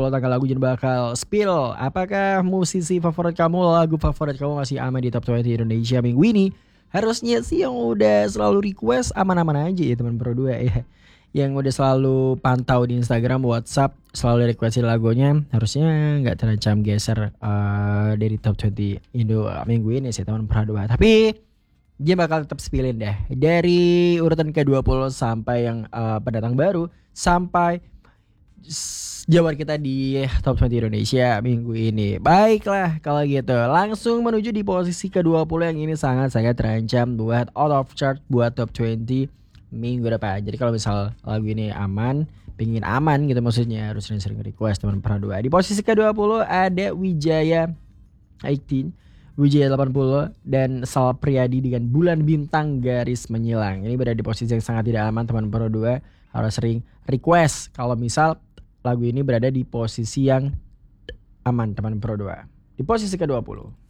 tanggal lagu jadi bakal spill. Apakah musisi favorit kamu, lagu favorit kamu masih aman di Top 20 Indonesia minggu ini? Harusnya sih yang udah selalu request aman-aman aja ya teman Pro 2 ya. Yang udah selalu pantau di Instagram, WhatsApp, selalu requestin lagunya, harusnya nggak terancam geser dari Top 20 Indo minggu ini sih teman Pro 2. Tapi dia bakal tetap spillin deh dari urutan ke-20 sampai yang pendatang baru sampai jawab kita di Top 20 Indonesia minggu ini. Baiklah kalau gitu, langsung menuju di posisi ke-20 yang ini sangat-sangat terancam buat out of chart buat Top 20 minggu depan. Jadi kalau misal lagu ini aman, pingin aman gitu maksudnya, harus sering-sering request teman Pro 2. Di posisi ke-20 ada Wijaya 18, Wijaya 80 dan Sal Priadi dengan Bulan Bintang Garis Menyilang. Ini berada di posisi yang sangat tidak aman teman Pro 2. Harus sering request kalau misal lagu ini berada di posisi yang aman teman Pro 2. Di posisi ke-20